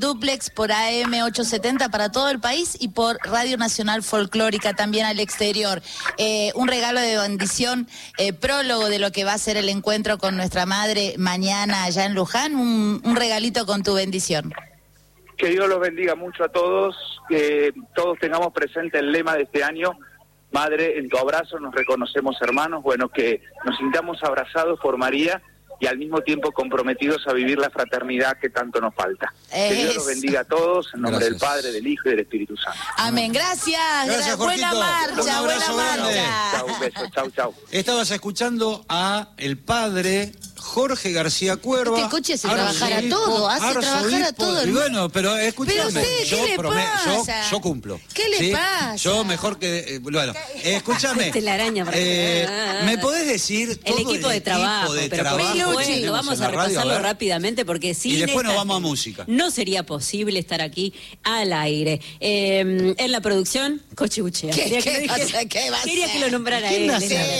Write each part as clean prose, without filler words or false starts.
Duplex por AM 870 para todo el país y por Radio Nacional Folclórica también al exterior. Un regalo de bendición, prólogo de lo que va a ser el encuentro con nuestra madre mañana allá en Luján, un regalito con tu bendición. Que Dios los bendiga mucho a todos, que todos tengamos presente el lema de este año: Madre, en tu abrazo nos reconocemos hermanos. Bueno, que nos sintamos abrazados por María y al mismo tiempo comprometidos a vivir la fraternidad que tanto nos falta. Que Dios los bendiga a todos, en nombre del Padre, del Hijo y del Espíritu Santo. Amén. Gracias buena marcha, buena marcha. Chau, un beso, chau. Estabas escuchando a el padre Jorge García Cuerva. Este coche hace trabajar a todo, hace trabajar a todo. Y bueno, pero escúchame. Pero usted, ¿qué le pasa? Yo cumplo. ¿Qué le pasa? Yo mejor que... bueno, escúchame. ¿Me podés decir todo el equipo de trabajo? Bueno, vamos a repasarlo rápidamente porque sin y después nos vamos a música. No sería posible estar aquí al aire. En la producción, Cochi Buchea. ¿Qué va a ser? Quería que lo nombrara él.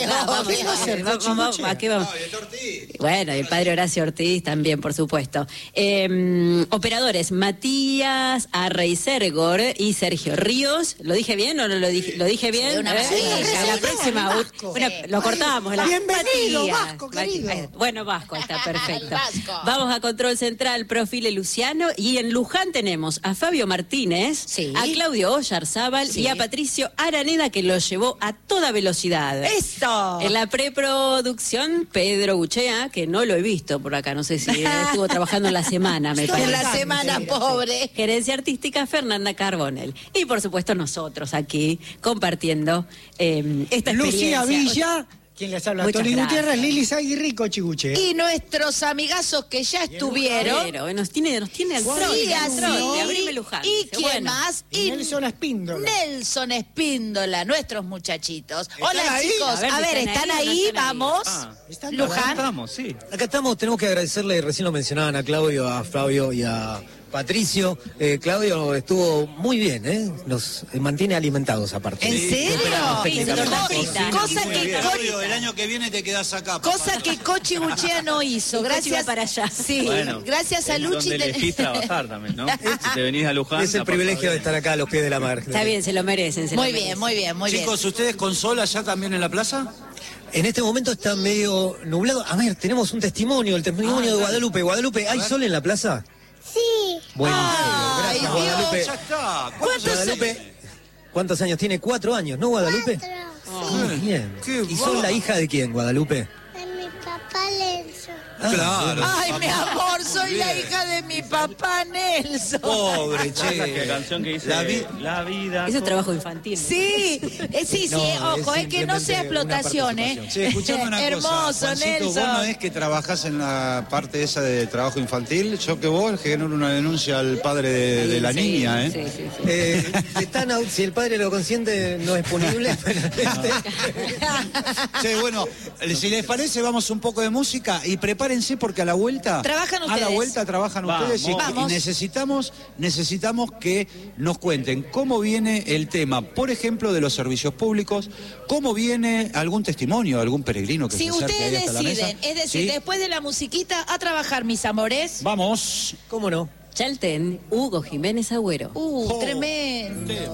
¿A qué vamos? Bueno, el padre Horacio Ortiz también, por supuesto. Operadores, Matías Arreisergor y Sergio Ríos. ¿Lo dije bien o no lo dije? ¿Lo dije bien? A la próxima. Bueno, lo cortamos. Bienvenido, Vasco, querido. Bueno, Vasco, está perfecto. Vamos a Control Central, Profile Luciano. Y en Luján tenemos a Fabio Martínez, a Claudio Oyarzábal y a Patricio Araneda, que lo llevó a toda velocidad. ¡Eso! En la preproducción, Pedro Buchea, que no lo he visto por acá, no sé si estuvo trabajando en la semana, me parece. En la semana, pobre. Gerencia artística, Fernanda Carbonell. Y por supuesto nosotros aquí compartiendo esta experiencia. Lucía Villa, quien les habla, Tony Gutiérrez, Lili Zaguirri, Cochi Buchea. Y nuestros amigazos que ya estuvieron. Nos tiene al trote, abrime Luján. ¿Y quién más? Y Nelson Espíndola. Nelson Espíndola, nuestros muchachitos. Hola chicos, a ver, ¿están ahí? Vamos. Luján. Estamos, sí. Acá estamos, tenemos que agradecerle, recién lo mencionaban a Claudio, a Flavio y a Patricio. Claudio estuvo muy bien, nos mantiene alimentados aparte. ¿En serio? Cosa que el año que viene te quedás acá. Cosa que Cochi Buchea no hizo. Gracias para allá. Sí, bueno, gracias a Luchi. Donde elegís trabajar también, ¿no? Si te venís a Luján. Es el privilegio de estar acá a los pies de la mar. Está bien, se lo merecen. Muy bien. Chicos, ¿ustedes con sol allá también en la plaza? En este momento está medio nublado. A ver, tenemos un testimonio, el testimonio de Guadalupe. Guadalupe, ¿hay sol en la plaza? Sí. Buenísimo. Gracias, Guadalupe. Ya está. Guadalupe, ¿cuántos años tiene? 4 años, ¿no, Guadalupe? 4. Muy bien. ¿Y son la hija de quién, Guadalupe? De mi papá Lenzo. Claro. Ay, mi amor, soy la hija de mi papá Nelson. Pobre, che. La canción que dice la vida. Eso es trabajo infantil. Sí, ojo, es que no sea explotación, Sí, escuchame una hermoso, cosa, Juancito, Nelson. vos no es que trabajás en la parte esa de trabajo infantil, yo que vos genero una denuncia al padre de la niña, Sí. Si el padre lo consiente, no es punible. Sí, bueno, si les parece, vamos un poco de música y prepárense porque a la vuelta trabajan ustedes. A la vuelta trabajan ustedes y necesitamos que nos cuenten cómo viene el tema, por ejemplo, de los servicios públicos, cómo viene algún testimonio, algún peregrino que se acerque ahí hasta la mesa. Si ustedes deciden, es decir, después de la musiquita, a trabajar, mis amores. Vamos. ¿Cómo no? Chalten, Hugo Jiménez Agüero. Tremendo.